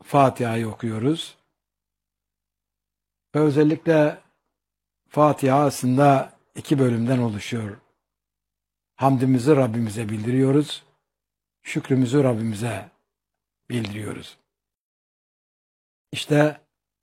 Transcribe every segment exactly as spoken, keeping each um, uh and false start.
Fatiha'yı okuyoruz. Ve özellikle Fatiha aslında iki bölümden oluşuyor. Hamdimizi Rabbimize bildiriyoruz. Şükrümüzü Rabbimize bildiriyoruz. İşte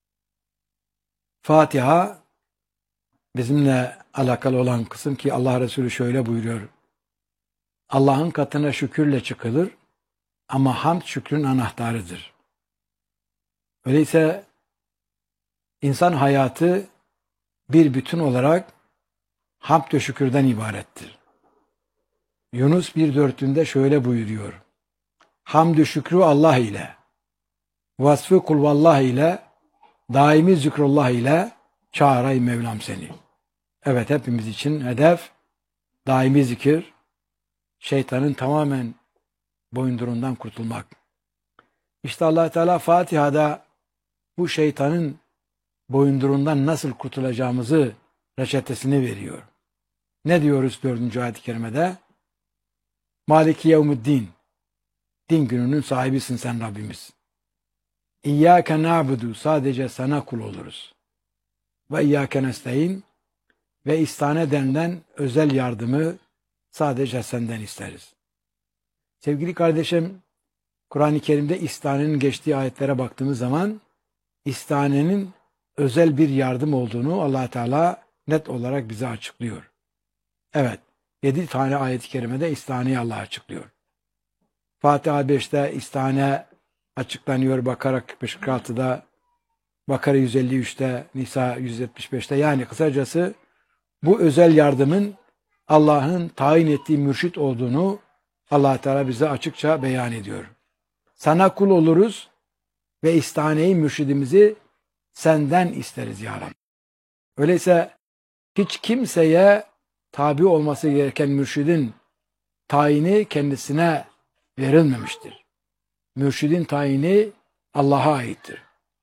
Fatiha bizimle alakalı olan kısım ki Allah Resulü şöyle buyuruyor. Allah'ın katına şükürle çıkılır ama hamd şükrün anahtarıdır. Öyleyse insan hayatı bir bütün olarak hamd ve şükürden ibarettir. Yunus bir dörtünde şöyle buyuruyor. Hamdü şükrü Allah ile, vasfı kulvallah ile, daimi zikrullah ile çağıray Mevlam seni. Evet, hepimiz için hedef daimi zikir, şeytanın tamamen boyundurundan kurtulmak. İşte Allah Teala Fatiha'da bu şeytanın boyundurundan nasıl kurtulacağımızı reçetesini veriyor. Ne diyoruz dördüncü ayet-i kerimede? Maliki yevmuddin. Din gününün sahibisin sen Rabbimiz. İyyâke na'budu. Sadece sana kul oluruz. Ve iyyâke nestaîn. Ve istane denilen özel yardımı sadece senden isteriz. Sevgili kardeşim, Kur'an-ı Kerim'de istanenin geçtiği ayetlere baktığımız zaman istanenin özel bir yardım olduğunu Allah Teala net olarak bize açıklıyor. Evet, yedi tane ayet-i kerimede istaneyi Allah açıklıyor. Fatiha beşte istane açıklanıyor, Bakara kırk beş kırk altıda, Bakara yüz elli üçte, Nisa yüz yetmiş beşte. Yani kısacası bu özel yardımın Allah'ın tayin ettiği mürşit olduğunu Allah Teala bize açıkça beyan ediyor. Sana kul oluruz ve istaneyi, mürşidimizi senden isteriz ya Rabbi. Öyleyse hiç kimseye tabi olması gereken mürşidin tayini kendisine verilmemiştir. Mürşidin tayini Allah'a aittir.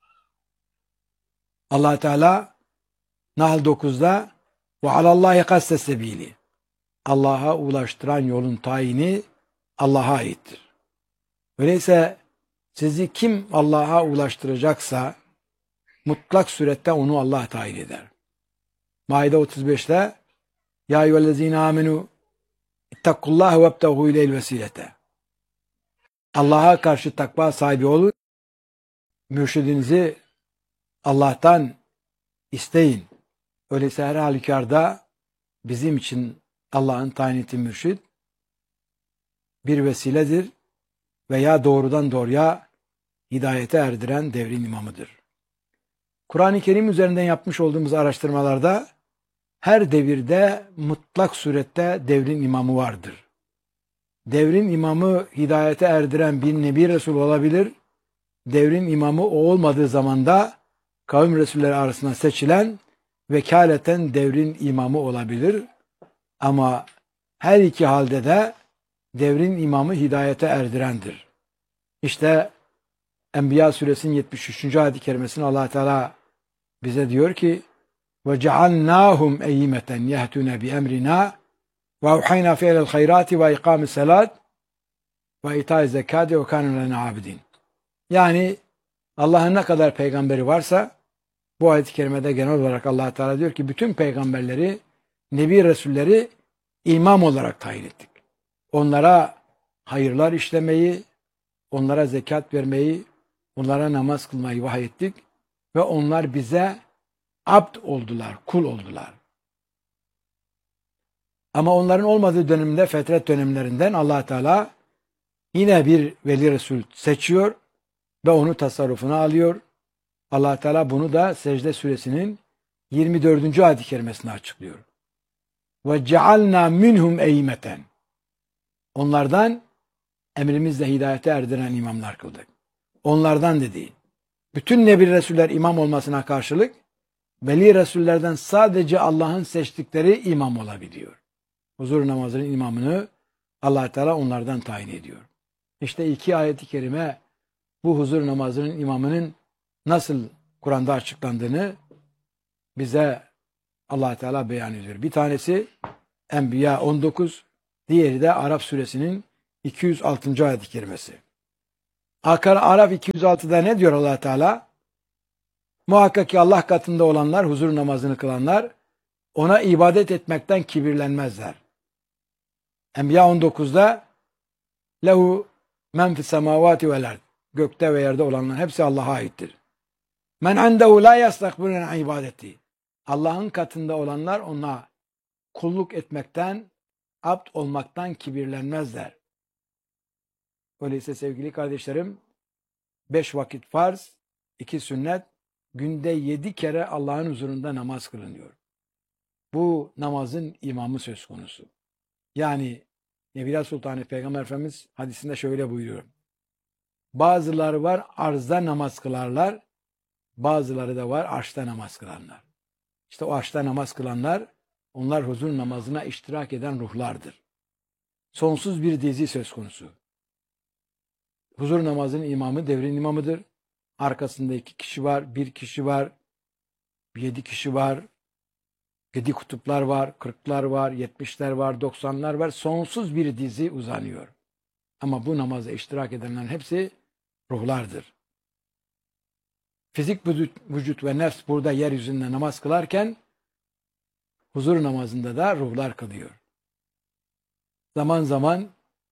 Allah Teala Nahl dokuzda ve alallahi kasse sebili. Allah'a ulaştıran yolun tayini Allah'a aittir. Öyleyse sizi kim Allah'a ulaştıracaksa mutlak surette onu Allah tayin eder. Maide otuz beşte Ya eyyühellezine amenu ittakullaha ve ebtehu ileyl vesilete. Allah'a karşı takva sahibi olun. Mürşidinizi Allah'tan isteyin. Öyleyse her halükarda bizim için Allah'ın tayin ettiği mürşid bir vesiledir veya doğrudan doğruya hidayete erdiren devrin imamıdır. Kur'an-ı Kerim üzerinden yapmış olduğumuz araştırmalarda her devirde mutlak surette devrin imamı vardır. Devrin imamı hidayete erdiren bir Nebi Resul olabilir. Devrin imamı o olmadığı zaman da kavim Resulleri arasında seçilen vekaleten devrin imamı olabilir. Ama her iki halde de devrin imamı hidayete erdirendir. İşte Enbiya suresinin yetmiş üçüncü ayet-i kerimesinde Allah Teala bize diyor ki ve cealnâhum eyyimeten yehtûne bi emrina ve avhayna fi'lel hayrati ve ikâmis salat ve itâiz zekâti ve kânû lena abidin. Yani Allah'ın ne kadar peygamberi varsa bu ayet-i kerimede genel olarak Allah Teala diyor ki bütün peygamberleri, Nebi Resulleri imam olarak tayin ettik. Onlara hayırlar işlemeyi, onlara zekat vermeyi, onlara namaz kılmayı vahyettik ve onlar bize abd oldular, kul oldular. Ama onların olmadığı dönemde, fetret dönemlerinden Allah Teala yine bir veli Resul seçiyor ve onu tasarrufuna alıyor. Allah Teala bunu da Secde suresinin yirmi dördüncü ayet-i kerimesinde açıklıyor. Ve cealna minhum eymeten. Onlardan emrimizle hidayete erdiren imamlar kıldık. Onlardan dediği. Bütün Nebi Resuller imam olmasına karşılık veli Resullerden sadece Allah'ın seçtikleri imam olabiliyor. Huzur namazının imamını Allah Teala onlardan tayin ediyor. İşte iki ayet-i kerime bu huzur namazının imamının nasıl Kur'an'da açıklandığını bize Allah Teala beyan ediyor. Bir tanesi Enbiya on dokuz, diğeri de Araf suresinin iki yüz altıncı ayet-i kerimesi. Akar Araf iki yüz altıda ne diyor Allah Teala? Muhakkak ki Allah katında olanlar, huzur namazını kılanlar ona ibadet etmekten kibirlenmezler. Enbiya on dokuzda lehu men fis semavati vel ard. Gökte ve yerde olanlar hepsi Allah'a aittir. Men endehu la yastakbirun an ibadeti. Allah'ın katında olanlar ona kulluk etmekten, abd olmaktan kibirlenmezler. Öyleyse sevgili kardeşlerim, beş vakit farz, iki sünnet, günde yedi kere Allah'ın huzurunda namaz kılınıyor. Bu namazın imamı söz konusu. Yani Nebiler Sultanı Peygamber Efendimiz hadisinde şöyle buyuruyor. Bazıları var arzda namaz kılarlar, bazıları da var arşta namaz kılanlar. İşte o arşta namaz kılanlar, onlar huzur namazına iştirak eden ruhlardır. Sonsuz bir dizi söz konusu. Huzur namazının imamı devrin imamıdır. Arkasında iki kişi var, bir kişi var, yedi kişi var, yedi kutuplar var, kırklar var, yetmişler var, doksanlar var. Sonsuz bir dizi uzanıyor. Ama bu namaza iştirak edenlerin hepsi ruhlardır. Fizik vücut, vücut ve nefs burada yeryüzünde namaz kılarken huzur namazında da ruhlar kılıyor. Zaman zaman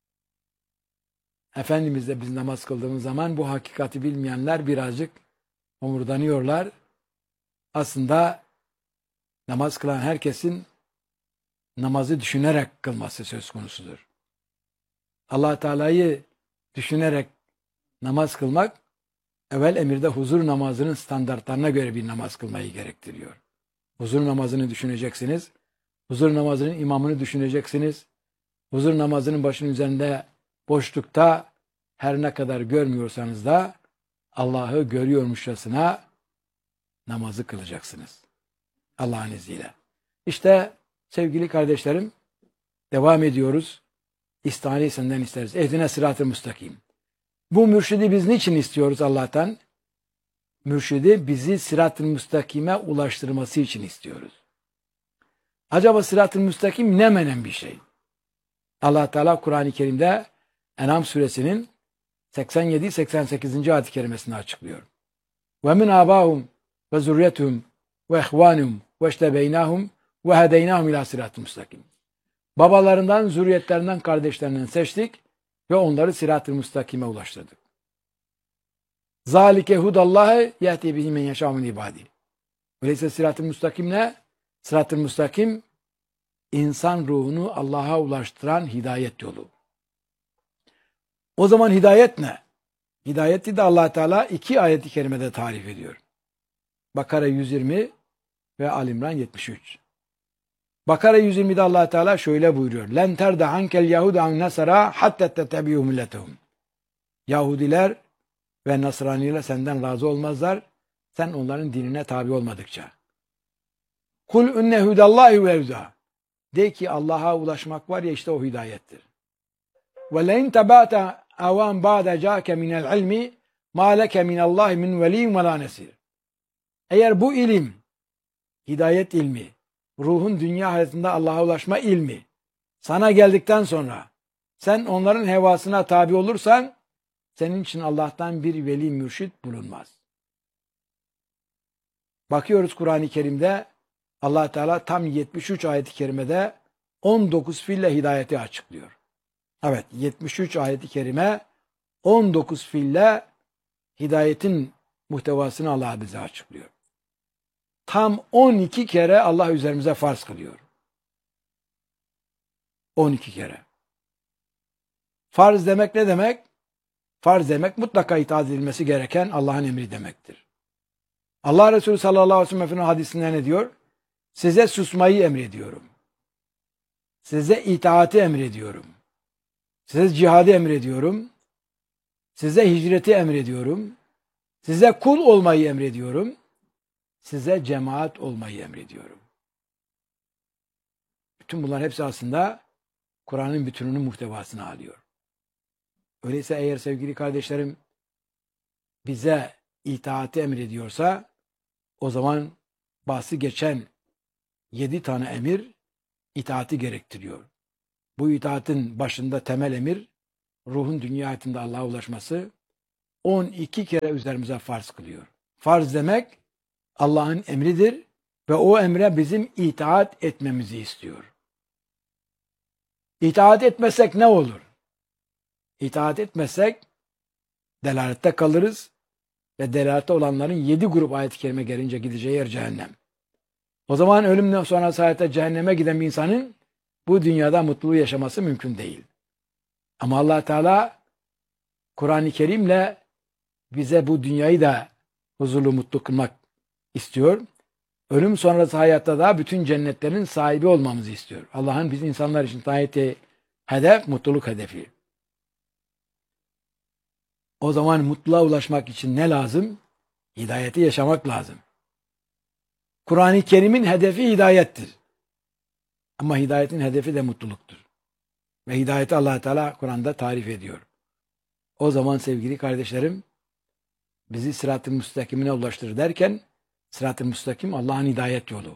Efendimiz'le biz namaz kıldığımız zaman bu hakikati bilmeyenler birazcık homurdanıyorlar. Aslında namaz kılan herkesin namazı düşünerek kılması söz konusudur. Allah Teala'yı düşünerek namaz kılmak, evvel emirde huzur namazının standartlarına göre bir namaz kılmayı gerektiriyor. Huzur namazını düşüneceksiniz. Huzur namazının imamını düşüneceksiniz. Huzur namazının başının üzerinde boşlukta her ne kadar görmüyorsanız da Allah'ı görüyormuşçasına namazı kılacaksınız. Allah'ın izniyle. İşte sevgili kardeşlerim, devam ediyoruz. İstihane senden isteriz. Ehdine sırat-ı müstakim. Bu mürşidi biz niçin istiyoruz Allah'tan? Mürşidi bizi sırat-ı müstakime ulaştırması için istiyoruz. Acaba sırat-ı müstakim ne menen bir şey? Allah Teala Kur'an-ı Kerim'de En'am suresinin seksen yedi seksen sekizinci ayet-i kerimesini açıklıyor. Ve min abahum ve zurriyetuhum ve ihvanum ve iştebeynahum ve hedeynahum ila sırat-ı müstakim. Babalarından, zürriyetlerinden, kardeşlerinden seçtik ve onları sırat-ı müstakime ulaştırdık. Zalike hudallahi yehdi bihi men yeşâ min ibâdî. Öyleyse sırat-ı müstakim ne? Sırat-ı müstakim insan ruhunu Allah'a ulaştıran hidayet yolu. O zaman hidayet ne? Hidayeti de Allah Teala iki ayet-i kerimede tarif ediyor. Bakara yüz yirmi ve Ali İmran yetmiş üç. Bakara yüz yirmide Allah Teala şöyle buyuruyor. Len terde ankel yahudu an nasara hatta tettebi'u milletehum. Yahudiler ve Nasraniler senden razı olmazlar. Sen onların dinine tabi olmadıkça. Kul inne hudallahi ve huda. De ki Allah'a ulaşmak var ya işte o hidayettir. Ve lein tabata avan ba'de ca'ke minel ilmi ma leke minallahi min veliyyin ve la nesir. Eğer bu ilim, hidayet ilmi, ruhun dünya hayatında Allah'a ulaşma ilmi sana geldikten sonra sen onların hevasına tabi olursan senin için Allah'tan bir veli mürşit bulunmaz. Bakıyoruz Kur'an-ı Kerim'de Allah Teala tam yetmiş üç ayet-i kerimede on dokuz fiille hidayeti açıklıyor. Evet, yetmiş üç ayet-i kerime on dokuz fiille hidayetin muhtevasını Allah bize açıklıyor. Tam on iki kere Allah üzerimize farz kılıyor. on iki kere. Farz demek ne demek? Farz demek mutlaka itaat edilmesi gereken Allah'ın emri demektir. Allah Resulü sallallahu aleyhi ve sellem'in hadisinde ne diyor? Size susmayı emrediyorum. Size itaati emrediyorum. Size cihadı emrediyorum. Size hicreti emrediyorum. Size kul olmayı emrediyorum. Size cemaat olmayı emrediyorum. Bütün bunlar hepsi aslında Kur'an'ın bütününün muhtevasını alıyor. Öyleyse eğer sevgili kardeşlerim bize itaati emrediyorsa o zaman bahsi geçen yedi tane emir itaati gerektiriyor. Bu itaatin başında temel emir ruhun dünya hayatında Allah'a ulaşması, on iki kere üzerimize farz kılıyor. Farz demek Allah'ın emridir ve o emre bizim itaat etmemizi istiyor. İtaat etmesek ne olur? İtaat etmesek delalette kalırız ve delalette olanların yedi grup ayet-i kerime gelince gideceği yer cehennem. O zaman ölümden sonra hayatta cehenneme giden bir insanın bu dünyada mutluluğu yaşaması mümkün değil. Ama Allah Teala Kur'an-ı Kerim'le bize bu dünyayı da huzurlu, mutlu kılmak istiyor. Ölüm sonrası hayatta da bütün cennetlerin sahibi olmamızı istiyor. Allah'ın biz insanlar için tayin ettiği hedef, mutluluk hedefi. O zaman mutluluğa ulaşmak için ne lazım? Hidayeti yaşamak lazım. Kur'an-ı Kerim'in hedefi hidayettir. Ama hidayetin hedefi de mutluluktur. Ve hidayeti Allah Teala Kur'an'da tarif ediyor. O zaman sevgili kardeşlerim, bizi sırat-ı müstakimine ulaştırır derken, sırat-ı müstakim Allah'ın hidayet yolu.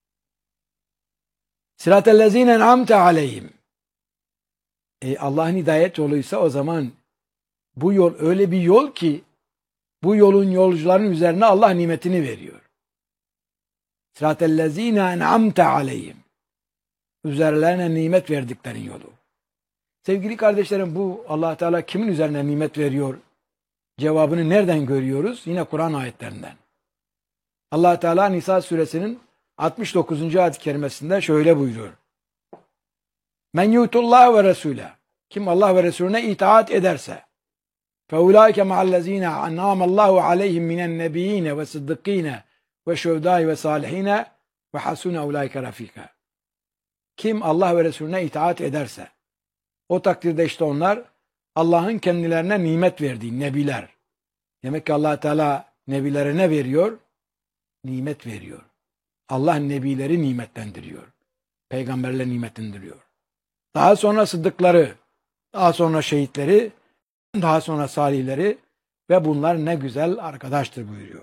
Sırat-ellezine en'amte aleyhim. E Allah'ın hidayet yoluysa o zaman bu yol öyle bir yol ki bu yolun yolcuların üzerine Allah nimetini veriyor. Sırat-ellezine en'amte aleyhim. Üzerlerine nimet verdiklerin yolu. Sevgili kardeşlerim, bu Allah Teala kimin üzerine nimet veriyor? Cevabını nereden görüyoruz? Yine Kur'an ayetlerinden. Allah Teala Nisa suresinin altmış dokuzuncu ayet-i kerimesinde şöyle buyuruyor. Men yutullah ve resule. Kim Allah ve Resulüne itaat ederse feulaike ma'allezine an'amallahu aleyhim minen nebiyyine ve sıddıkine ve şuhedâi ve salihine ve hasune ulaike rafika. Kim Allah ve Resulüne itaat ederse o takdirde işte onlar Allah'ın kendilerine nimet verdiği nebiler. Demek ki Allah Teala nebilere ne veriyor? Nimet veriyor. Allah nebileri nimetlendiriyor. Peygamberler nimetlendiriyor. Daha sonra sıddıkları, daha sonra şehitleri, daha sonra salihleri ve bunlar ne güzel arkadaştır buyuruyor.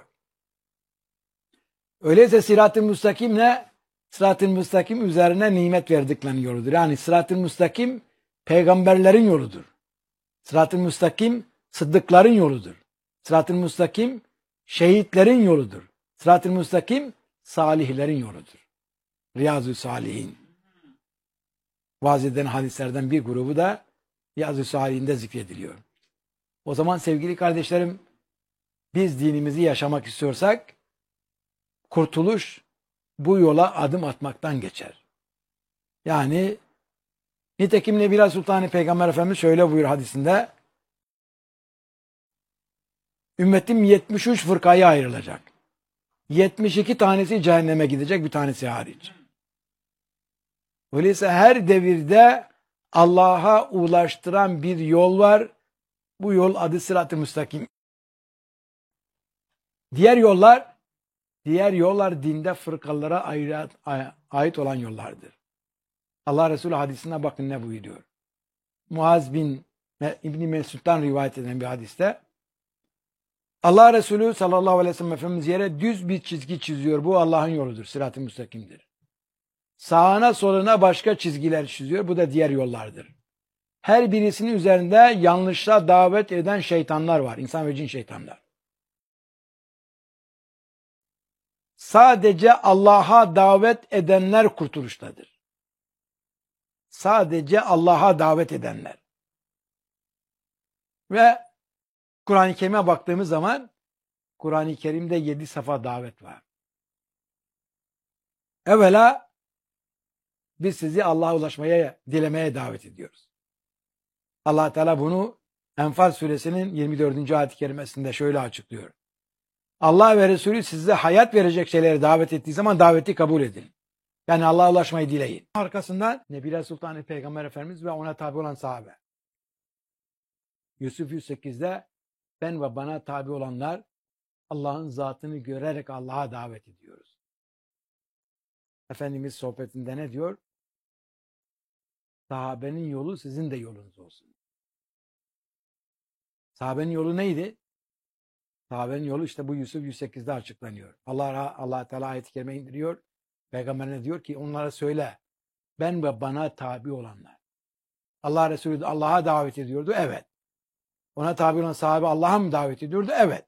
Öyleyse sırat-ı müstakim ne? Sırat-ı müstakim üzerine nimet verdiklerinin yoludur. Yani sırat-ı müstakim peygamberlerin yoludur. Sırat-ı müstakim sıddıkların yoludur. Sırat-ı müstakim şehitlerin yoludur. Sırat-ı müstakim salihlerin yoludur. Riyazu Salihin. Vaaz eden hadislerden bir grubu da Riyazu Salihin'de zikrediliyor. O zaman sevgili kardeşlerim, biz dinimizi yaşamak istiyorsak kurtuluş bu yola adım atmaktan geçer. Yani nitekim Nebila Sultan-ı Peygamber Efendimiz şöyle buyur hadisinde: ümmetim yetmiş üç fırkaya ayrılacak. yetmiş iki tanesi cehenneme gidecek, bir tanesi hariç. Öyleyse her devirde Allah'a ulaştıran bir yol var. Bu yol adı sırat-ı müstakim. Diğer yollar, diğer yollar dinde fırkalara ait olan yollardır. Allah Resulü hadisine bakın ne buyuruyor. Muaz bin İbni Mesud'dan rivayet eden bir hadiste Allah Resulü sallallahu aleyhi ve sellem Efendimiz yere düz bir çizgi çiziyor. Bu Allah'ın yoludur. Sırat-ı müstakimdir. Sağına soluna başka çizgiler çiziyor. Bu da diğer yollardır. Her birisinin üzerinde yanlışa davet eden şeytanlar var. İnsan ve cin şeytanlar. Sadece Allah'a davet edenler kurtuluştadır. Sadece Allah'a davet edenler. Ve Kur'an-ı Kerim'e baktığımız zaman Kur'an-ı Kerim'de yedi safa davet var. Evvela biz sizi Allah'a ulaşmaya, dilemeye davet ediyoruz. Allah Teala bunu Enfal suresinin yirmi dördüncü ayet-i kerimesinde şöyle açıklıyor. Allah ve Resulü size hayat verecek şeylere davet ettiği zaman daveti kabul edin. Yani Allah'a ulaşmayı dileyin. Arkasından Nebila Sultan-ı Peygamber Efendimiz ve ona tabi olan sahabe. Yusuf yüz sekizde ben ve bana tabi olanlar Allah'ın zatını görerek Allah'a davet ediyoruz. Efendimiz sohbetinde ne diyor? Sahabenin yolu sizin de yolunuz olsun. Sahabenin yolu neydi? Sahabenin yolu işte bu Yusuf yüz sekizde açıklanıyor. Allah Allah Teala ayet-i kerime indiriyor. Peygamberine diyor ki onlara söyle. Ben ve bana tabi olanlar. Allah Resulü Allah'a davet ediyordu. Evet. Ona tabi olan sahabe Allah'a mı davet ediyordu? Evet.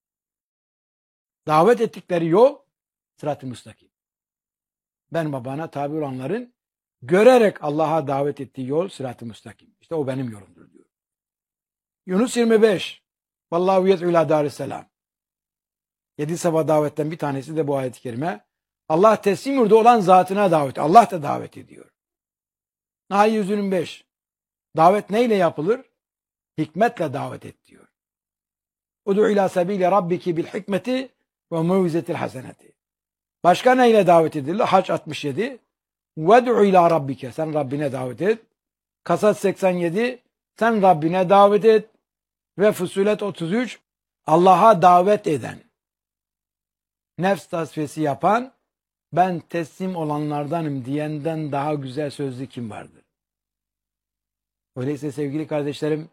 Davet ettikleri yol sırat-ı müstakim. Ben babana tabi olanların görerek Allah'a davet ettiği yol sırat-ı müstakim. İşte o benim yolumdur diyor. Yunus yirmi beş. Vallahu yed'u ila darisselam. Yedi sabah davetten bir tanesi de bu ayet-i kerime. Allah teslim yurdu olan zatına davet. Allah da davet ediyor. Nahl yüz yirmi beş. Davet neyle yapılır? Hikmetle davet et diyor. Udu ila sebile rabbiki bil hikmeti ve muvizetil haseneti. Başka neyle davet edilir? Hac altmış yedi. Ved'u ila rabbike. Sen Rabbine davet et. Kasas seksen yedi. Sen Rabbine davet et. Ve Fusilet otuz üç. Allah'a davet eden. Nefs tasfiyesi yapan, ben teslim olanlardanım diyenden daha güzel sözlü kim vardır? Öyleyse sevgili kardeşlerim,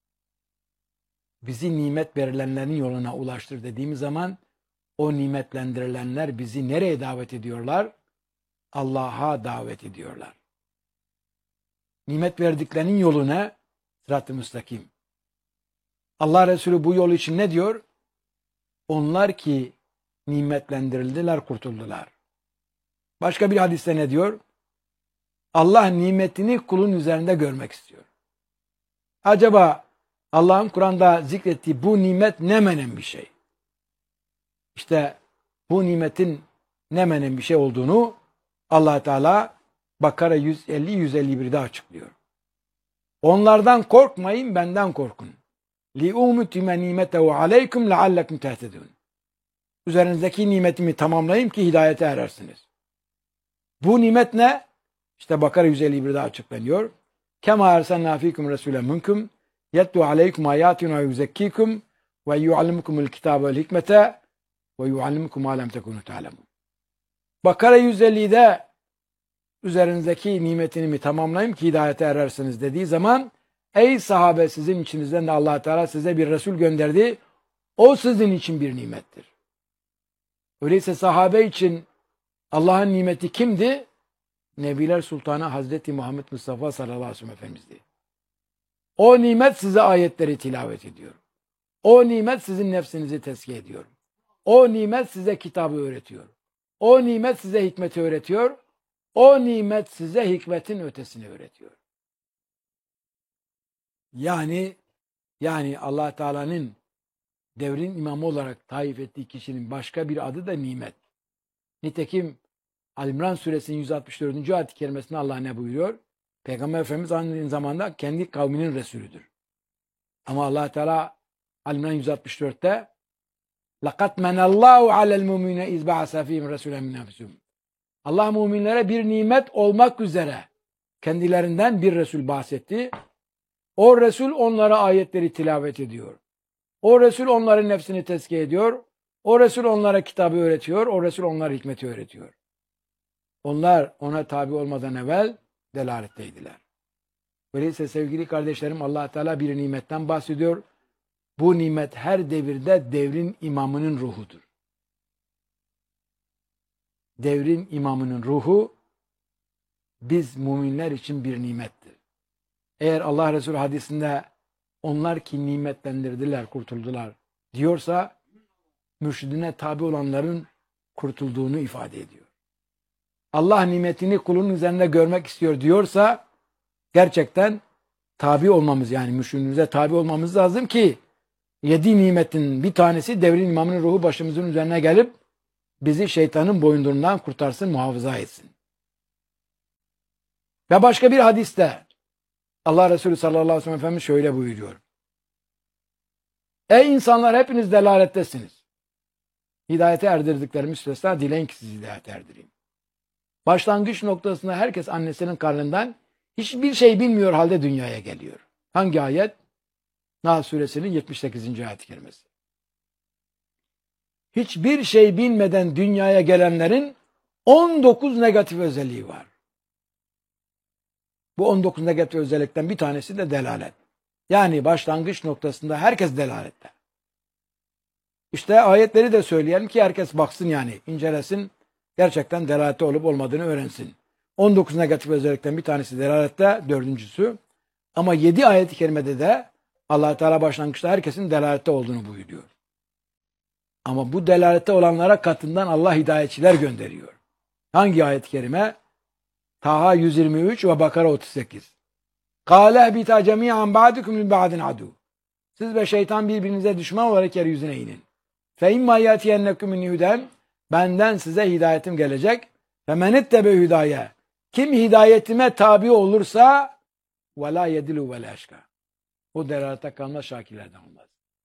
bizi nimet verilenlerin yoluna ulaştır dediğimiz zaman, o nimetlendirilenler bizi nereye davet ediyorlar? Allah'a davet ediyorlar. Nimet verdiklerinin yolu ne? Sırat-ı müstakim. Allah Resulü bu yol için ne diyor? Onlar ki nimetlendirildiler, kurtuldular. Başka bir hadiste ne diyor? Allah nimetini kulun üzerinde görmek istiyor. Acaba Allah'ın Kur'an'da zikrettiği bu nimet ne menen bir şey? İşte bu nimetin ne menen bir şey olduğunu Allah Teala Bakara yüz elli yüz elli bir'de açıklıyor. Onlardan korkmayın, benden korkun. لِاُمُتِمَ نِيمَتَهُ عَلَيْكُمْ لَعَلَّكُمْ تَهْتَدُونَ. Üzerinizdeki nimetimi tamamlayayım ki hidayete erersiniz. Bu nimet ne? İşte Bakara yüz elli bir'de açıklanıyor. كَمَا اَرْسَلْنَا ف۪يكُمْ رَسُولًا مِنْكُمْ يَتْلُوا عَلَيْكُمْ آيَاتِنَا وَيُزَكِّيكُمْ وَيُعَلِّمُكُمُ الْكِتَابَ وَالْحِكْمَةَ وَيُعَلِّمُكُمْ مَا لَمْ تَكُونُوا تَعْلَمُونَ. Bakara yüz elli'de üzerinizdeki nimetimi tamamlayayım ki hidayete erersiniz dediği zaman, ey sahabe, sizin içinizden de Allah Teala size bir Resul gönderdi. O sizin için bir nimettir. Öyleyse sahabe için Allah'ın nimeti kimdi? Nebiler Sultanı Hazreti Muhammed Mustafa sallallahu aleyhi ve sellem Efendimiz'di. O nimet size ayetleri tilavet ediyor. O nimet sizin nefsinizi tezkiye ediyor. O nimet size kitabı öğretiyor. O nimet size hikmeti öğretiyor. O nimet size hikmetin ötesini öğretiyor. Yani yani Allah Teala'nın devrin imamı olarak tayin ettiği kişinin başka bir adı da nimet. Nitekim Al-İmran suresinin yüz altmış dördüncü ayet-i kerimesinde Allah ne buyuruyor? Peygamber Efendimiz aynı zamanda kendi kavminin Resulüdür. Ama Allah Teala Al-İmran yüz altmış dört'te لَقَدْ مَنَ اللّٰهُ عَلَى الْمُؤْمِنِينَ اِذْ بَعَثَ ف۪يهِمْ رَسُولًا مِنْ أَنْفُسِهِمْ. Allah müminlere bir nimet olmak üzere kendilerinden bir Resul bahsetti. O Resul onlara ayetleri tilavet ediyor. O Resul onların nefsini tezkiye ediyor. O Resul onlara kitabı öğretiyor. O Resul onlara hikmeti öğretiyor. Onlar ona tabi olmadan evvel delaletteydiler. Öyleyse sevgili kardeşlerim, Allah Teala bir nimetten bahsediyor. Bu nimet her devirde devrin imamının ruhudur. Devrin imamının ruhu biz müminler için bir nimettir. Eğer Allah Resulü hadisinde onlar ki nimetlendirdiler, kurtuldular diyorsa, mürşidine tabi olanların kurtulduğunu ifade ediyor. Allah nimetini kulun üzerinde görmek istiyor diyorsa, gerçekten tabi olmamız, yani mürşidimize tabi olmamız lazım ki yedi nimetin bir tanesi devrin imamının ruhu başımızın üzerine gelip bizi şeytanın boyunduruğundan kurtarsın, muhafaza etsin. Ve başka bir hadiste Allah Resulü sallallahu aleyhi ve sellem Efendimiz şöyle buyuruyor. Ey insanlar, hepiniz delalettesiniz. Hidayete erdirdiklerimi müstesna, dileyin ki sizi hidayete erdireyim. Başlangıç noktasında herkes annesinin karnından hiçbir şey bilmiyor halde dünyaya geliyor. Hangi ayet? Nahl suresinin yetmiş sekizinci ayet-i kerimesi. Hiçbir şey bilmeden dünyaya gelenlerin on dokuz negatif özelliği var. Bu on dokuz negatif özellikten bir tanesi de delalet. Yani başlangıç noktasında herkes delalette. İşte ayetleri de söyleyelim ki herkes baksın, yani incelesin, gerçekten delalette olup olmadığını öğrensin. on dokuz negatif özellikten bir tanesi delalette, dördüncüsü. Ama yedi ayet-i kerimede de Allah Teala başlangıçta herkesin delalette olduğunu buyuruyor. Ama bu delalette olanlara katından Allah hidayetçiler gönderiyor. Hangi ayet-i kerime? Taha yüz yirmi üç ve Bakara otuz sekiz. Kâle ehbita cemî'an ba'dukum min ba'din adu. Siz ve şeytan birbirinize düşman olarak yeryüzüne inin. Fe imma yatiyennekum min huden. Benden size hidayetim gelecek. Ve men ittebe hüdaye. Kim hidayetime tabi olursa ve la yedilu ve la eşka. O delalete kalmaz, şakirlerden olmaz.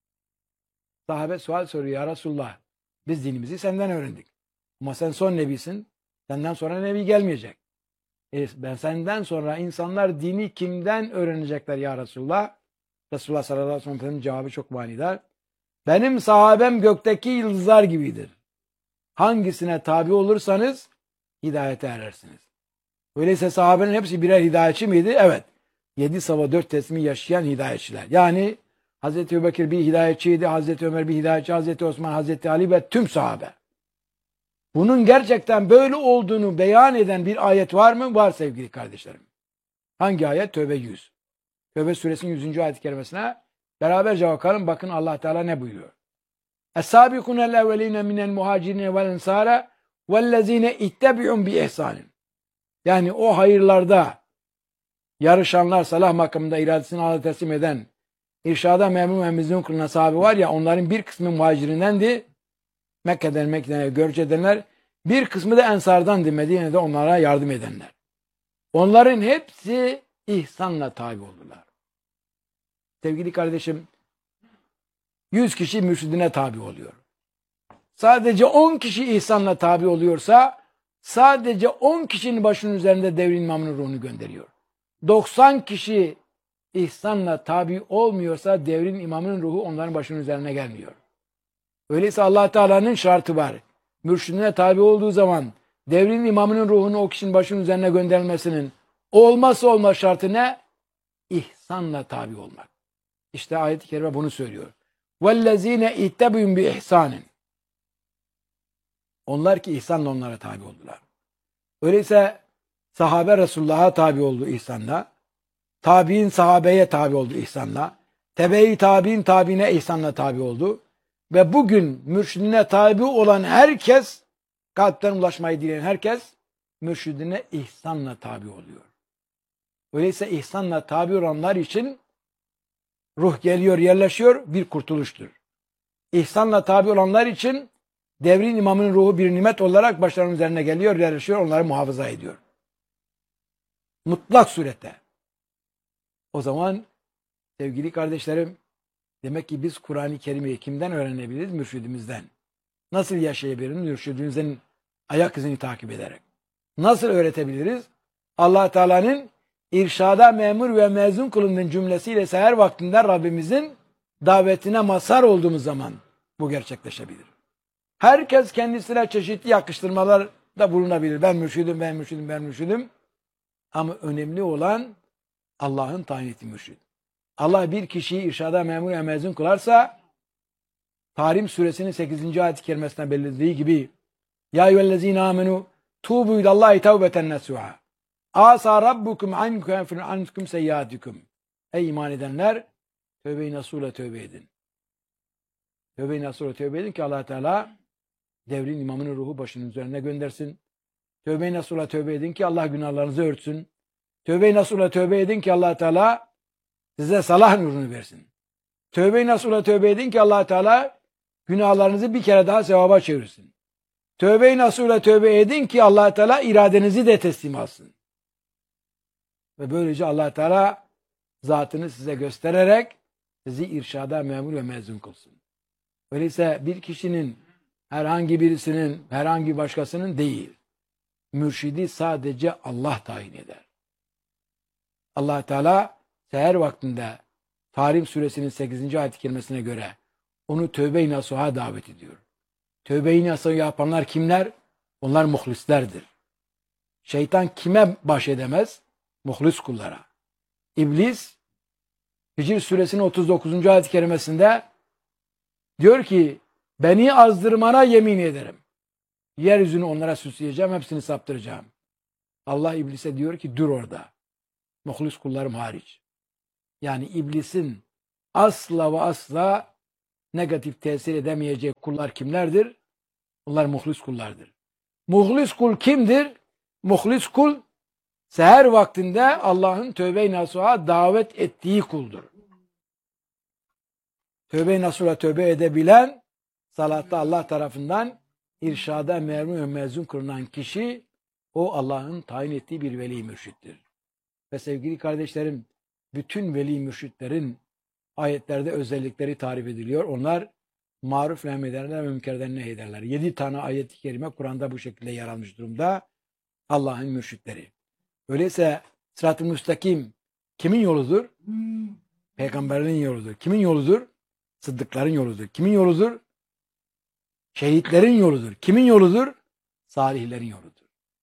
Sahabe sual soruyor, ya Resulullah, biz dinimizi senden öğrendik. Ama sen son nebisin. Senden sonra nebi gelmeyecek. E ben senden sonra insanlar dini kimden öğrenecekler ya Resulullah? Resulullah sallallahu aleyhi ve sellem'in cevabı çok manidar. Benim sahabem gökteki yıldızlar gibidir. Hangisine tabi olursanız hidayete erersiniz. Öyleyse sahabenin hepsi birer hidayetçi miydi? Evet. Yedi sabah dört teslimi yaşayan hidayetçiler. Yani Hazreti Ebubekir bir hidayetçiydi, Hazreti Ömer bir hidayetçi, Hazreti Osman, Hazreti Ali ve tüm sahabe. Bunun gerçekten böyle olduğunu beyan eden bir ayet var mı? Var sevgili kardeşlerim. Hangi ayet? Tövbe yüz. Tövbe suresinin yüzüncü ayet-i kerimesine beraberce bakalım. Bakın Allah Teala ne buyuruyor? Es-sâbikûnel evvelîne minel muhâcirine vel ensâre vellezîne ittebi'un bi ihsânin. Yani o hayırlarda yarışanlar, salah makamında iradesini Allah'a teslim eden, irşada memnun ve memnun kılınan sahabe var ya, onların bir kısmı muhacirindendi. Mekke'den Mekke'ye görüş edenler, bir kısmı da ensardandı, Medine'de onlara yardım edenler. Onların hepsi ihsanla tabi oldular. Sevgili kardeşim, yüz kişi mürşidine tabi oluyor. Sadece on kişi ihsanla tabi oluyorsa, sadece on kişinin başının üzerinde devrin imamının ruhunu gönderiyor. doksan kişi ihsanla tabi olmuyorsa devrin imamının ruhu onların başının üzerine gelmiyor. Öyleyse Allah Teala'nın şartı var. Mürşidine tabi olduğu zaman devrin imamının ruhunu o kişinin başının üzerine gönderilmesinin olmazsa olmaz şartı ne? İhsanla tabi olmak. İşte ayet-i kerime bunu söylüyor. وَالَّذ۪ينَ اِتَّبُيُمْ بِإِحْسَانٍ. Onlar ki ihsanla onlara tabi oldular. Öyleyse sahabe Resulullah'a tabi oldu ihsanla. Tabi'in sahabeye tabi oldu ihsanla. Tebe-i tabi'in tabi'ine ihsanla tabi oldu. Ve bugün mürşidine tabi olan herkes, kalpten ulaşmayı dileyen herkes, mürşidine ihsanla tabi oluyor. Öyleyse ihsanla tabi olanlar için ruh geliyor, yerleşiyor, bir kurtuluştur. İhsanla tabi olanlar için devrin imamının ruhu bir nimet olarak başlarının üzerine geliyor, yerleşiyor, onları muhafaza ediyor. Mutlak surette. O zaman sevgili kardeşlerim, demek ki biz Kur'an-ı Kerim'i kimden öğrenebiliriz? Mürşidimizden. Nasıl yaşayabiliriz? Mürşidimizin ayak izini takip ederek. Nasıl öğretebiliriz? Allah Teala'nın irşada memur ve mezun kılındığın cümlesiyle seher vaktinde Rabbimizin davetine mazhar olduğumuz zaman bu gerçekleşebilir. Herkes kendisine çeşitli yakıştırmalarda bulunabilir. Ben mürşidim, ben mürşidim, ben mürşidim. Ama önemli olan Allah'ın tayin ettiği mürşid. Allah bir kişiyi irşada memur ve mezun kılarsa, Tahrim suresinin sekizinci ayet-i kerimesine belirlediği gibi Ya eyyühellezine amenu tuğbu ilallahi tevbeten nesuha asa rabbukum ankum ankum seyyatikum. Ey iman edenler, tövbe-i nasuhla tövbe edin. Tövbe-i nasuhla tövbe edin ki Allah Teala devrin imamının ruhu başının üzerine göndersin. Tövbe-i nasuhla tövbe edin ki Allah günahlarınızı örtsün. Tövbe-i nasuhla tövbe edin ki Allah Teala size salah nurunu versin. Tövbe-i nasuhla tövbe edin ki Allah Teala günahlarınızı bir kere daha sevaba çevirsin. Tövbe-i nasuhla tövbe edin ki Allah Teala iradenizi de teslim alsın. Ve böylece Allah Teala zatını size göstererek sizi irşada memur ve mezun kılsın. Öyleyse bir kişinin, herhangi birisinin, herhangi başkasının değil, mürşidi sadece Allah tayin eder. Allah Teala seher vaktinde Tahrim suresinin sekizinci ayet-i kerimesine göre onu tövbe-i nasuha davet ediyor. Tövbe-i nasuha yapanlar kimler? Onlar muhlislerdir. Şeytan kime baş edemez? Muhlis kullara. İblis Hicr suresinin otuz dokuzuncu ayet-i kerimesinde diyor ki beni azdırmana yemin ederim. Yeryüzünü onlara süsleyeceğim, hepsini saptıracağım. Allah iblise diyor ki dur orada. Muhlis kullarım hariç. Yani iblisin asla ve asla negatif tesir edemeyecek kullar kimlerdir? Bunlar muhlis kullardır. Muhlis kul kimdir? Muhlis kul seher vaktinde Allah'ın tövbe-i nasuha davet ettiği kuldur. Tövbe-i nasuha tövbe edebilen, salatta Allah tarafından irşada mermi ve mezun kılınan kişi, o Allah'ın tayin ettiği bir veli mürşittir. Ve sevgili kardeşlerim, bütün veli mürşitlerin ayetlerde özellikleri tarif ediliyor. Onlar maruf emrederler ve münkerden nehederler. Yedi tane ayet-i kerime Kur'an'da bu şekilde yer almış durumda. Allah'ın mürşitleri. Öyleyse sırat-ı müstakim kimin yoludur? Peygamberlerin yoludur. Kimin yoludur? Sıddıkların yoludur. Kimin yoludur? Şehitlerin yoludur. Kimin yoludur? Salihlerin yoludur.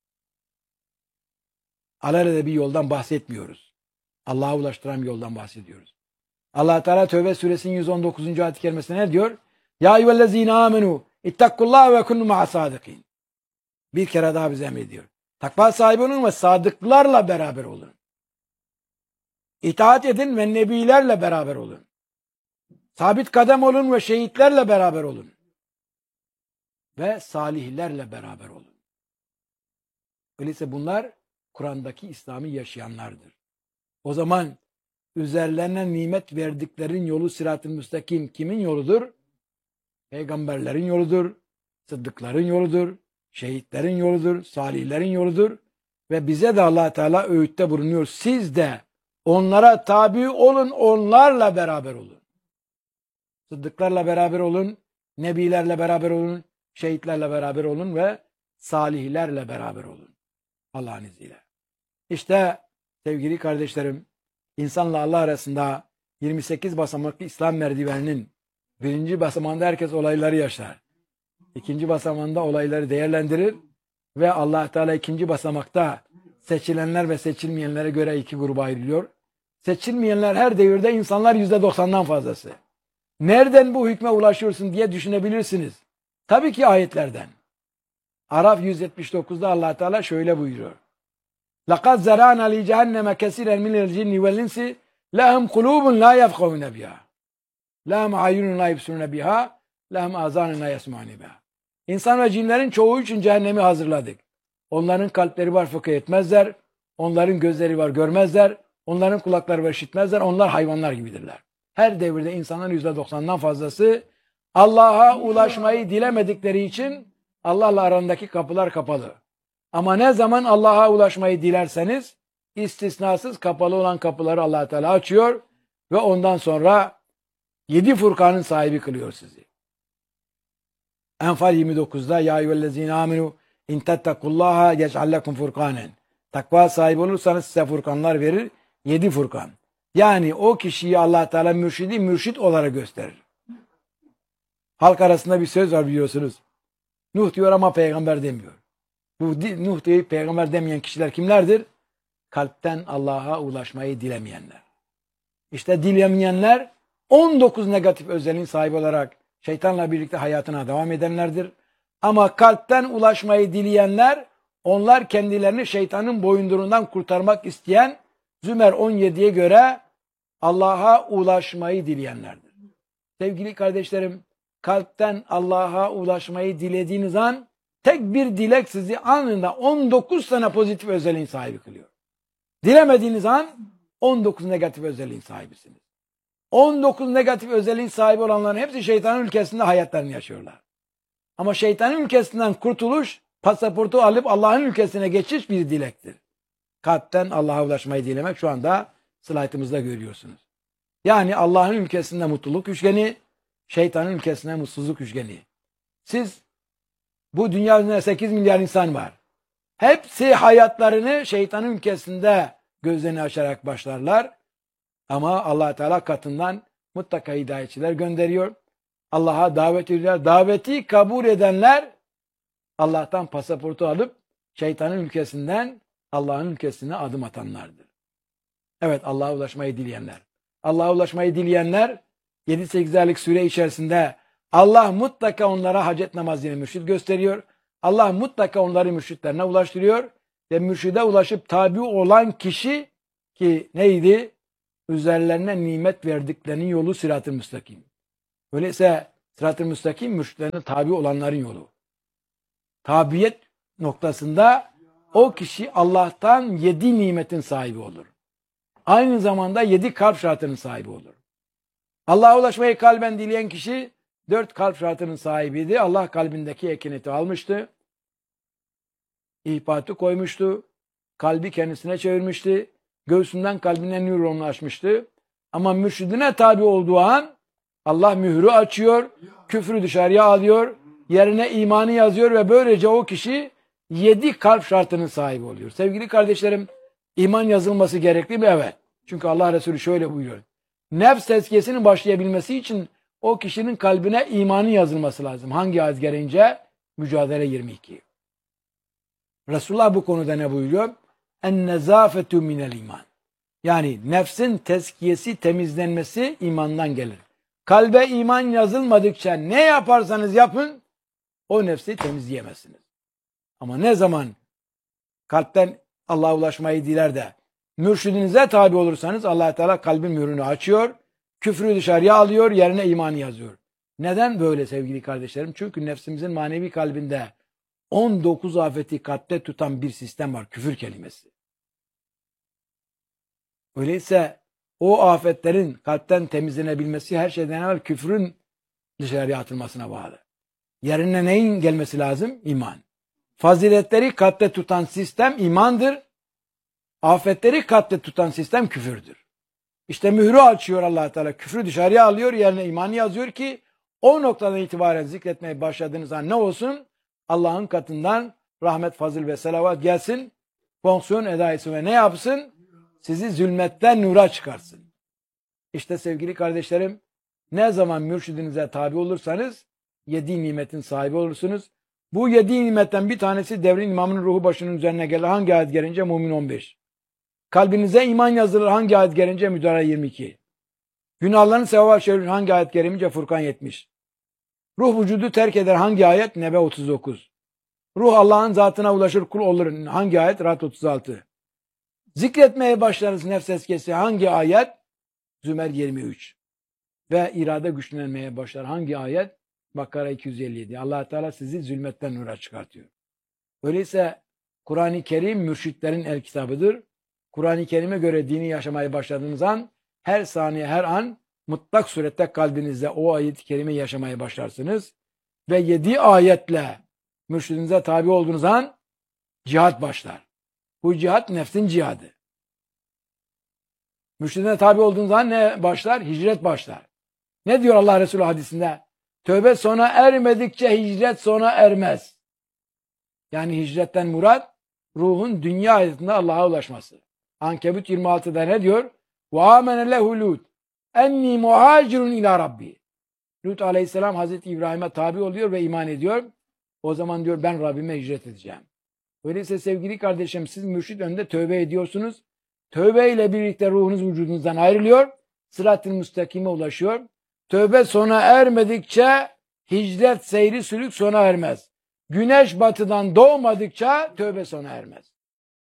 Alelade bir yoldan bahsetmiyoruz. Allah'a ulaştıran bir yoldan bahsediyoruz. Allah Teala Tövbe suresinin yüz on dokuzuncu ayet-i kerimesinde ne diyor? Ya eyyühellezine amenu ittakullaha ve kunu ma'a sadikin. Bir kere daha bize emrediyor. Takva sahibi olun ve sadıklarla beraber olun. İtaat edin ve nebilerle beraber olun. Sabit kadem olun ve şehitlerle beraber olun. Ve salihlerle beraber olun. Öyleyse bunlar Kur'an'daki İslam'ı yaşayanlardır. O zaman üzerlerine nimet verdiklerin yolu sırat-ı müstakim kimin yoludur? Peygamberlerin yoludur, sıddıkların yoludur, şehitlerin yoludur, salihlerin yoludur. Ve bize de Allah Teala öğütte bulunuyor. Siz de onlara tabi olun, onlarla beraber olun. Sıddıklarla beraber olun, nebilerle beraber olun, şehitlerle beraber olun ve salihlerle beraber olun. Allah'ın izniyle. İşte sevgili kardeşlerim, insanla Allah arasında yirmi sekiz basamaklı İslam merdiveninin birinci basamağında herkes olayları yaşar. İkinci basamağında olayları değerlendirir ve Allah Teala ikinci basamakta seçilenler ve seçilmeyenlere göre iki gruba ayrılıyor. Seçilmeyenler her devirde insanlar yüzde doksandan fazlası. Nereden bu hükme ulaşıyorsun diye düşünebilirsiniz. Tabii ki ayetlerden. Araf yüz yetmiş dokuzda Allah Teala şöyle buyuruyor. لَقَدْ زَرَعْنَا لِجَهَنَّمَ كَثِيرًا مِنَ الْجِنِّ وَالْإِنسِ لَهُمْ قُلُوبٌ لَا يَفْقَهُونَ بِهَا لَهُمْ عَيُّنٌ لَا يُبْصِرُونَ بِهَا لَهُمْ آذَانٌ لَا يَسْمَعُونَ بِهَا. İnsan ve cinlerin çoğu için cehennemi hazırladık. Onların kalpleri var fıkıh etmezler. Onların gözleri var görmezler. Onların kulakları var işitmezler. Onlar hayvanlar gibidirler. Her devirde insanların yüzde doksandan fazlası Allah'a ulaşmayı dilemedikleri için Allah'la arandaki kapılar kapalı. Ama ne zaman Allah'a ulaşmayı dilerseniz istisnasız kapalı olan kapıları Allah Teala açıyor ve ondan sonra yedi Furkan'ın sahibi kılıyor sizi. Enfal yirmi dokuzda ya eyyühellezine amenu in tettekullaha yec'al lekum furkanen. Takva sahibi olursanız size furkanlar verir. Yedi Furkan. Yani o kişiyi Allah Teala mürşidi mürşit olarak gösterir. Halk arasında bir söz var biliyorsunuz. Nuh diyor ama peygamber demiyor. Bu Nuh diye peygamber demeyen kişiler kimlerdir? Kalpten Allah'a ulaşmayı dilemeyenler. İşte dilemeyenler on dokuz negatif özelliğin sahibi olarak şeytanla birlikte hayatına devam edenlerdir. Ama kalpten ulaşmayı dileyenler, onlar kendilerini şeytanın boyundurundan kurtarmak isteyen Zümer on yediye göre Allah'a ulaşmayı dileyenlerdir. Sevgili kardeşlerim, kalpten Allah'a ulaşmayı dilediğiniz an tek bir dilek sizi anında on dokuz tane pozitif özelliğin sahibi kılıyor. Dilemediğiniz an on dokuz negatif özelliğin sahibisiniz. on dokuz negatif özelliğin sahibi olanların hepsi şeytanın ülkesinde hayatlarını yaşıyorlar. Ama şeytanın ülkesinden kurtuluş, pasaportu alıp Allah'ın ülkesine geçiş bir dilektir. Kalpten Allah'a ulaşmayı dilemek şu anda slaytımızda görüyorsunuz. Yani Allah'ın ülkesinde mutluluk üçgeni, şeytanın ülkesinde mutsuzluk üçgeni. Siz, bu dünya üzerinde sekiz milyar insan var. Hepsi hayatlarını şeytanın ülkesinde gözlerini açarak başlarlar. Ama Allah Teala katından mutlaka hidayetçiler gönderiyor. Allah'a davet ediyorlar. Daveti kabul edenler Allah'tan pasaportu alıp şeytanın ülkesinden Allah'ın ülkesine adım atanlardır. Evet, Allah'a ulaşmayı dileyenler. Allah'a ulaşmayı dileyenler yedi sekiz aylık süre içerisinde Allah mutlaka onlara hacet namazını mürşit gösteriyor. Allah mutlaka onları mürşitlerine ulaştırıyor. Ve mürşide ulaşıp tabi olan kişi ki neydi? üzerlerine nimet verdiklerinin yolu sırat-ı müstakim. Öyleyse sırat-ı müstakim mürşitlerine tabi olanların yolu. Tabiyet noktasında o kişi Allah'tan yedi nimetin sahibi olur. Aynı zamanda yedi kalp şartının sahibi olur. Allah'a ulaşmayı kalben dileyen kişi dört kalp şartının sahibiydi. Allah kalbindeki ekineti almıştı. İhbatı koymuştu. Kalbi kendisine çevirmişti. Göğsünden kalbine nöronunu açmıştı. Ama mürşidine tabi olduğu an Allah mührü açıyor. Küfrü dışarıya alıyor. Yerine imanı yazıyor ve böylece o kişi yedi kalp şartının sahibi oluyor. Sevgili kardeşlerim, iman yazılması gerekli mi? Evet. Çünkü Allah Resulü şöyle buyuruyor. Nefs tezkiyesinin başlayabilmesi için o kişinin kalbine imanın yazılması lazım. Hangi ayet gereğince? Mücadele yirmi iki. Resulullah bu konuda ne buyuruyor? En-nezafetu minel iman. Yani nefsin tezkiyesi, temizlenmesi imandan gelir. Kalbe iman yazılmadıkça ne yaparsanız yapın, o nefsi temizleyemezsiniz. Ama ne zaman kalpten Allah'a ulaşmayı diler de mürşidinize tabi olursanız Allah Teala kalbin mührünü açıyor, küfrü dışarıya alıyor, yerine imanı yazıyor. Neden böyle sevgili kardeşlerim? Çünkü nefsimizin manevi kalbinde on dokuz afeti kalpte tutan bir sistem var, küfür kelimesi. Öyleyse o afetlerin kalpten temizlenebilmesi her şeyden evvel küfrün dışarıya atılmasına bağlı. Yerine neyin gelmesi lazım? İman. Faziletleri kalpte tutan sistem imandır. Afetleri kalpte tutan sistem küfürdür. İşte mührü açıyor Allah Teala. Küfrü dışarıya alıyor, yerine imanı yazıyor ki o noktadan itibaren zikretmeye başladığınız an ne olsun? Allah'ın katından rahmet, fazıl ve selavat gelsin. Fonksiyon eda etsin ve ne yapsın? Sizi zulmetten nura çıkarsın. İşte sevgili kardeşlerim, ne zaman mürşidinize tabi olursanız yedi nimetin sahibi olursunuz. Bu yedi nimetten bir tanesi devrin imamının ruhu başının üzerine gelir. Hangi ayet gelince? Mümin on beş. Kalbinize iman yazılır. Hangi ayet gelince? Müdara yirmi iki. Günahların sevaba çevirir. Hangi ayet gelince? Furkan yetmiş. Ruh vücudu terk eder. Hangi ayet? Nebe otuz dokuz. Ruh Allah'ın zatına ulaşır, kul olur. Hangi ayet? Rahat otuz altı. Zikretmeye başlarız nefs eskesi. Hangi ayet? Zümer yirmi üç. Ve irade güçlenmeye başlar. Hangi ayet? Bakara iki yüz elli yedi. Allah Teala sizi zulmetten nura çıkartıyor. Öyleyse Kur'an-ı Kerim mürşitlerin el kitabıdır. Kur'an-ı Kerim'e göre dini yaşamaya başladığınız an her saniye her an mutlak surette kalbinizde o ayet-i kerime yaşamaya başlarsınız. Ve yedi ayetle mürşidinize tabi olduğunuz an cihat başlar. Bu cihat nefsin cihadı. Mürşidine tabi olduğunuz an ne başlar? Hicret başlar. Ne diyor Allah Resulü hadisinde? Tövbe sona ermedikçe hicret sona ermez. Yani hicretten murat ruhun dünya hayatında Allah'a ulaşması. Ankebut yirmi altıda ne diyor? وَاَمَنَ لَهُ لُوتْ اَنِّي مُهَاجِرٌ ila Rabbi. Lut aleyhisselam Hazreti İbrahim'e tabi oluyor ve iman ediyor. O zaman diyor ben Rabbime hicret edeceğim. Öyleyse sevgili kardeşim siz mürşid önünde tövbe ediyorsunuz. Tövbe ile birlikte ruhunuz vücudunuzdan ayrılıyor. Sırat-ı müstakime ulaşıyor. Tövbe sona ermedikçe hicret seyri sülük sona ermez. Güneş batıdan doğmadıkça tövbe sona ermez.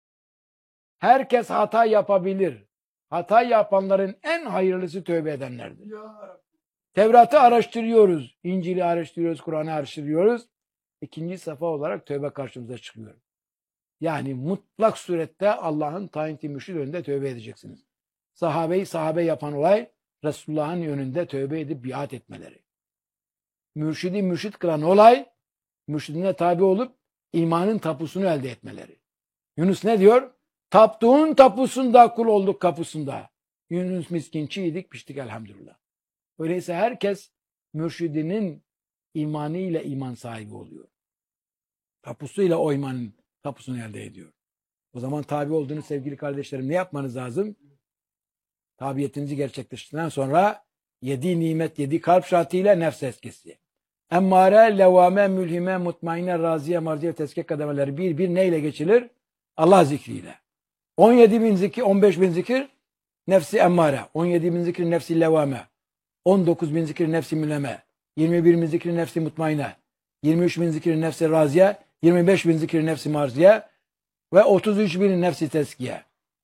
Herkes hata yapabilir. Hata yapanların en hayırlısı tövbe edenlerdir. Tevrat'ı araştırıyoruz. İncil'i araştırıyoruz. Kur'an'ı araştırıyoruz. İkinci safa olarak tövbe karşımıza çıkıyor. Yani mutlak surette Allah'ın tayinli mürşid önünde tövbe edeceksiniz. Sahabeyi sahabe yapan olay Resulullah'ın önünde tövbe edip biat etmeleri. Mürşidi mürşid kılan olay mürşidine tabi olup imanın tapusunu elde etmeleri. Yunus ne diyor? Taptuğun tapusunda kul olduk kapısında. Yunus miskin çiğdik piştik elhamdülillah. Öyleyse herkes mürşidinin imanıyla iman sahibi oluyor. Tapusuyla o imanın tapusunu elde ediyor. O zaman tabi olduğunuz sevgili kardeşlerim ne yapmanız lazım? Tabiyetinizi gerçekleştirdikten sonra yedi nimet, yedi kalp şartıyla nefs eskisi. Emmare, levame, mülhime, mutmaine, raziye, marziye, tezkik kademeleri bir bir neyle geçilir? Allah zikriyle. on yedi bin zikir, on beş bin zikir nefsi emmare, on yedi bin zikir nefsi levame, on dokuz bin zikir nefsi mülhime, yirmi bir bin zikir nefsi mutmaine, yirmi üç bin zikir nefsi raziye, yirmi beş bin zikir nefsi marziye ve otuz üç bin nefsi tezkiye.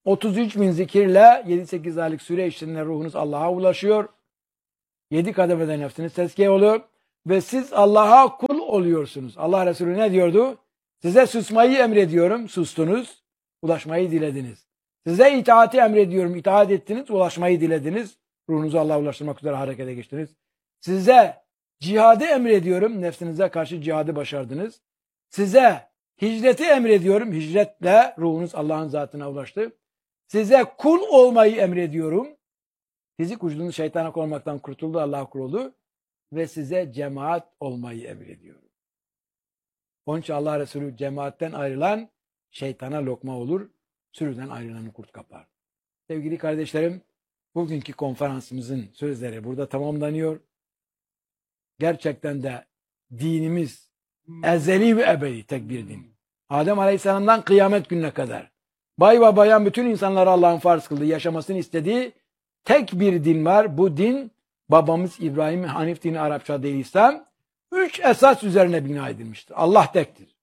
otuz üç bin zikirle yedi sekiz aylık süre içinde ruhunuz Allah'a ulaşıyor. yedi kademede nefsiniz tezkiye oluyor. Ve siz Allah'a kul oluyorsunuz. Allah Resulü ne diyordu? Size susmayı emrediyorum, sustunuz. Ulaşmayı dilediniz. Size itaati emrediyorum, itaat ettiniz, ulaşmayı dilediniz. Ruhunuzu Allah'a ulaştırmak üzere harekete geçtiniz. Size cihadı emrediyorum, nefsinize karşı cihadı başardınız. Size hicreti emrediyorum, hicretle ruhunuz Allah'ın zatına ulaştı. Size kul olmayı emrediyorum. Fizik ucunuz şeytana konmaktan kurtuldu, Allah'a kul oldu. Ve size cemaat olmayı emrediyorum. Onun için Allah Resulü cemaatten ayrılan şeytana lokma olur, sürüden ayrılanı kurt kapar. Sevgili kardeşlerim, bugünkü konferansımızın sözleri burada tamamlanıyor. Gerçekten de dinimiz ezeli ve ebedi tek bir din. Adem Aleyhisselam'dan kıyamet gününe kadar bay ve bayan bütün insanlara Allah'ın farz kıldığı, yaşamasını istediği tek bir din var. Bu din babamız İbrahim Hanif dini, Arapça değil İslam. Üç esas üzerine bina edilmiştir. Allah tektir.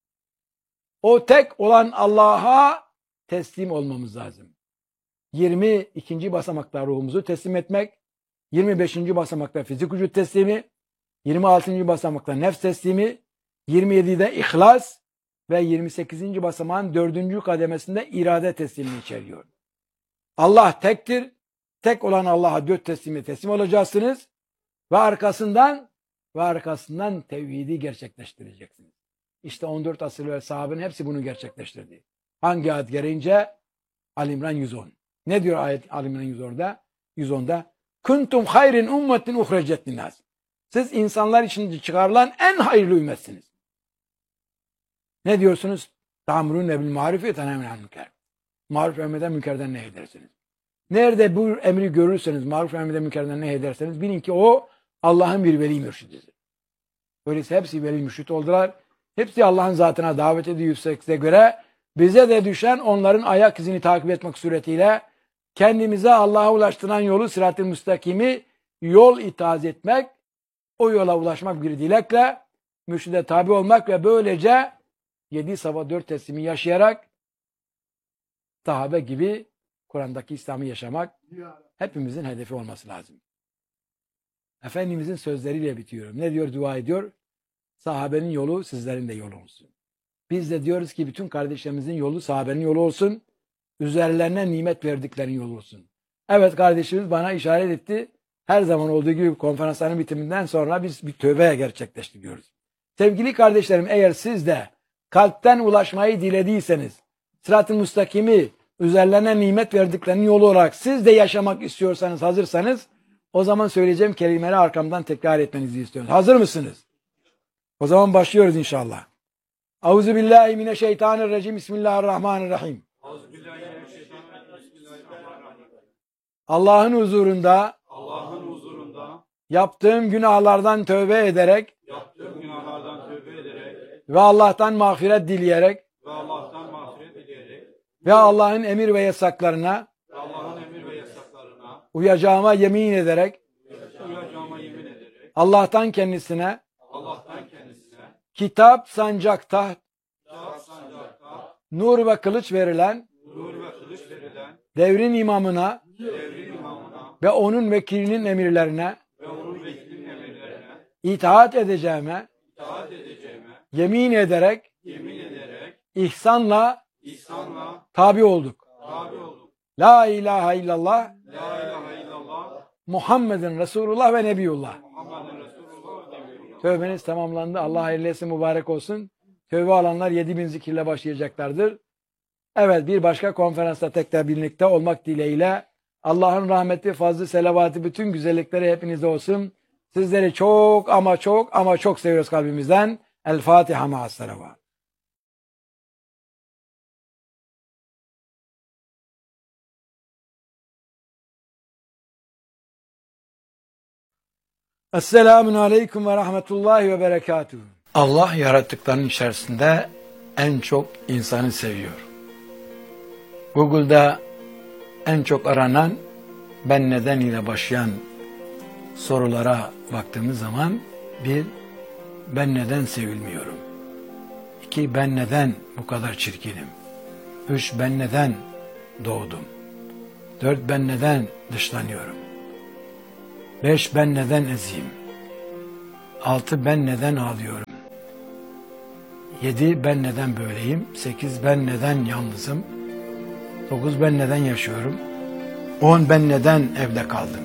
O tek olan Allah'a teslim olmamız lazım. yirmi ikinci basamakta ruhumuzu teslim etmek, yirmi beşinci basamakta fizik vücut teslimi, yirmi altıncı basamakta nefs teslimi, yirmi yedide ihlas ve yirmi sekizinci basamağın dördüncü kademesinde irade teslimini içeriyor. Allah tektir. Tek olan Allah'a dört teslimi teslim olacaksınız ve arkasından ve arkasından tevhidi gerçekleştireceksiniz. İşte on dört asır ve sahabenin hepsi bunu gerçekleştirdi. Hangi ayet gereğince? Ali İmran yüz on. Ne diyor ayet Ali İmran yüz onda? yüz onda kuntum hayrin ummetin uhrecet linnas. Siz insanlar için çıkarılan en hayırlı ümmetsiniz. Ne diyorsunuz? Ta'murune bil maruf ve tenhaune anil münker. Maruf emreden münkerden ne edersiniz? Nerede bu emri görürseniz, maruf emreden münkerden ne ederseniz bilin ki o Allah'ın bir veli mürşididir. Öyleyse hepsi veli mürşid oldular. Hepsi Allah'ın zatına davet ediyorsa göre bize de düşen onların ayak izini takip etmek suretiyle kendimize Allah'a ulaştıran yolu, sırat-ı müstakimi yol itaat etmek, o yola ulaşmak bir dilekle mürşide tabi olmak ve böylece yedi sabah dört teslimi yaşayarak sahabe gibi Kur'an'daki İslam'ı yaşamak hepimizin hedefi olması lazım. Efendimizin sözleriyle bitiyorum. Ne diyor, dua ediyor? Sahabenin yolu sizlerin de yolu olsun. Biz de diyoruz ki bütün kardeşlerimizin yolu sahabenin yolu olsun. Üzerlerine nimet verdiklerin yolu olsun. Evet, kardeşimiz bana işaret etti. Her zaman olduğu gibi konferansların bitiminden sonra biz bir tövbe gerçekleştiriyoruz. Sevgili kardeşlerim, eğer siz de kalpten ulaşmayı dilediyseniz, sırat-ı müstakimi üzerlerine nimet verdiklerinin yolu olarak siz de yaşamak istiyorsanız, hazırsanız, o zaman söyleyeceğim kelimeleri arkamdan tekrar etmenizi istiyorum. Hazır mısınız? O zaman başlıyoruz inşallah. Euzubillahimineşşeytanirracim. Bismillahirrahmanirrahim. Allah'ın huzurunda Allah'ın huzurunda yaptığım günahlardan tövbe ederek yaptığım günahlardan tövbe ederek ve Allah'tan mağfiret dileyerek ve Allah'tan mağfiret dileyerek ve Allah'ın emir ve yasaklarına ve Allah'ın emir ve yasaklarına uyacağıma yemin ederek uyacağıma yemin ederek Allah'tan kendisine Allah'tan kendisine kitap, sancak, taht, kitap, sancakta nur ve kılıç verilen nur ve kılıç verilen devrin imamına devrin imamına ve onun vekilinin emirlerine ve onun vekilinin emirlerine itaat edeceğime itaat edeceğime yemin ederek yemin ederek ihsanla ihsanla tabi olduk. tabi olduk. La ilahe illallah La ilahe illallah Muhammedun Resulullah ve Nebiyullah. Muhammeden Resulullah ve Nebiyullah. Tövbeniz tamamlandı. Allah hayırlı etsin, mübarek olsun. Tövbe alanlar yedi bin zikirle başlayacaklardır. Evet, bir başka konferansta tekrar birlikte olmak dileğiyle Allah'ın rahmeti, fazlı, selavatı, bütün güzellikleri hepinizde olsun. Sizleri çok ama çok ama çok seviyoruz kalbimizden. El Fatiha ma'as selavat. Esselamun aleyküm ve rahmetullahi ve berekatuhu. Allah yarattıklarının içerisinde en çok insanı seviyor. Google'da en çok aranan ben neden ile başlayan sorulara baktığımız zaman bir, ben neden sevilmiyorum? İki, ben neden bu kadar çirkinim? Üç, ben neden doğdum? Dört, ben neden dışlanıyorum? Beş, ben neden eziyim? Altı, ben neden ağlıyorum? Yedi, ben neden böyleyim? Sekiz, ben neden yalnızım? Dokuz, ben neden yaşıyorum? On, ben neden evde kaldım?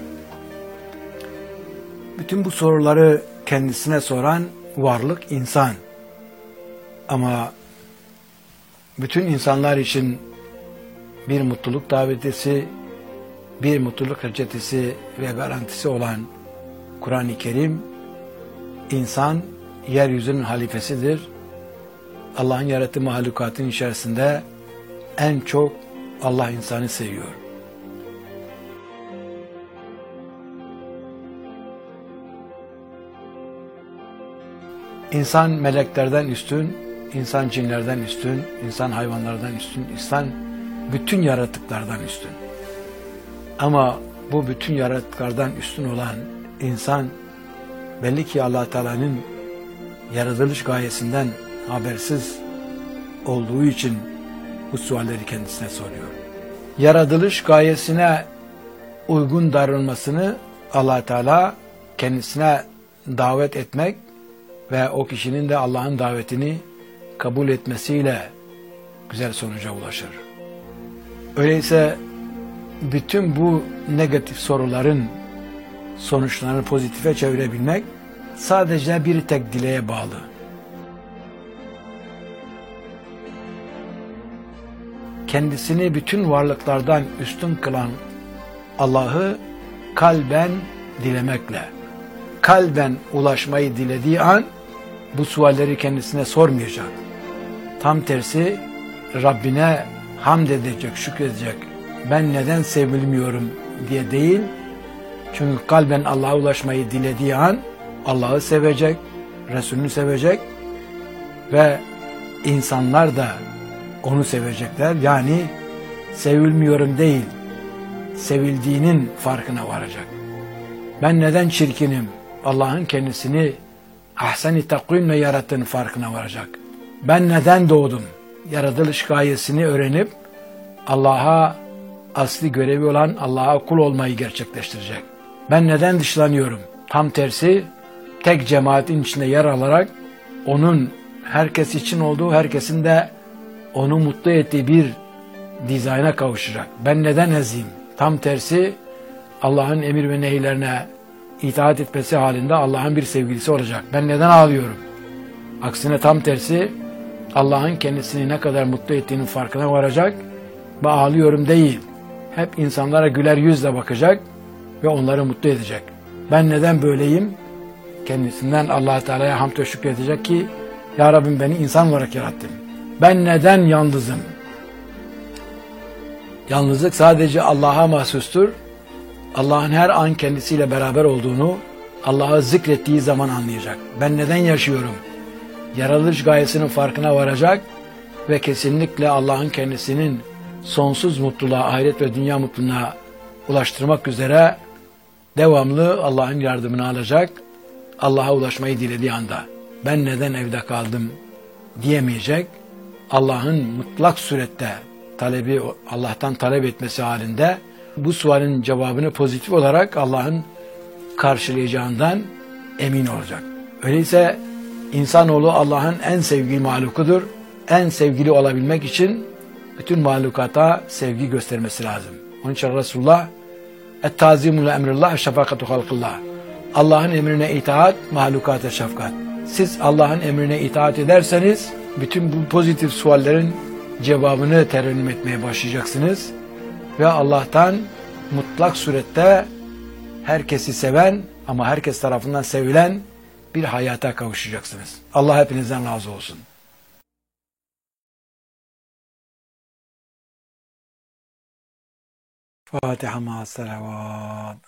Bütün bu soruları kendisine soran varlık insan. Ama bütün insanlar için bir mutluluk davetisi, bir mutluluk reçetesi ve garantisi olan Kur'an-ı Kerim, insan yeryüzünün halifesidir. Allah'ın yarattığı mahlukatın içerisinde en çok Allah insanı seviyor. İnsan meleklerden üstün, insan cinlerden üstün, insan hayvanlardan üstün, insan bütün yaratıklardan üstün. Ama bu bütün yaratıklardan üstün olan insan belli ki Allah Teala'nın yaratılış gayesinden habersiz olduğu için bu sualleri kendisine soruyor. Yaratılış gayesine uygun davranmasını Allah Teala kendisine davet etmek ve o kişinin de Allah'ın davetini kabul etmesiyle güzel sonuca ulaşır. Öyleyse bütün bu negatif soruların sonuçlarını pozitife çevirebilmek sadece bir tek dileğe bağlı. Kendisini bütün varlıklardan üstün kılan Allah'ı kalben dilemekle, kalben ulaşmayı dilediği an bu sualleri kendisine sormayacak. Tam tersi Rabbine hamd edecek, şükredecek. Ben neden sevilmiyorum diye değil. Çünkü kalben Allah'a ulaşmayı dilediği an Allah'ı sevecek, Resulünü sevecek ve insanlar da onu sevecekler. Yani sevilmiyorum değil, sevildiğinin farkına varacak. Ben neden çirkinim? Allah'ın kendisini ahsen-i takvimle yarattığının farkına varacak. Ben neden doğdum? Yaratılış gayesini öğrenip Allah'a asli görevi olan Allah'a kul olmayı gerçekleştirecek. Ben neden dışlanıyorum? Tam tersi tek cemaatin içinde yer alarak onun herkes için olduğu, herkesin de onu mutlu ettiği bir dizayna kavuşacak. Ben neden eziyim? Tam tersi Allah'ın emir ve nehirlerine itaat etmesi halinde Allah'ın bir sevgilisi olacak. Ben neden ağlıyorum? Aksine tam tersi Allah'ın kendisini ne kadar mutlu ettiğinin farkına varacak ve ağlıyorum değil. Hep insanlara güler yüzle bakacak ve onları mutlu edecek. Ben neden böyleyim? Kendisinden Allah Teala'ya hamd ve şükredecek ki Ya Rabbim beni insan olarak yarattın. Ben neden yalnızım? Yalnızlık sadece Allah'a mahsustur. Allah'ın her an kendisiyle beraber olduğunu Allah'ı zikrettiği zaman anlayacak. Ben neden yaşıyorum? Yaratılış gayesinin farkına varacak ve kesinlikle Allah'ın kendisinin sonsuz mutluluğa, ahiret ve dünya mutluluğuna ulaştırmak üzere devamlı Allah'ın yardımını alacak. Allah'a ulaşmayı dilediği anda ben neden evde kaldım diyemeyecek. Allah'ın mutlak surette talebi, Allah'tan talep etmesi halinde bu sualin cevabını pozitif olarak Allah'ın karşılayacağından emin olacak. Öyleyse insanoğlu Allah'ın en sevgili mahlukudur. En sevgili olabilmek için bütün mahlukata sevgi göstermesi lazım. Onun için Resulullah et-tazimu li emrillah şefakatu halkillah. Allah'ın emrine itaat, mahlukata şefkat. Siz Allah'ın emrine itaat ederseniz bütün bu pozitif suallerin cevabını terennüm etmeye başlayacaksınız ve Allah'tan mutlak surette herkesi seven ama herkes tarafından sevilen bir hayata kavuşacaksınız. Allah hepinizden razı olsun. Fatiha ma salavat.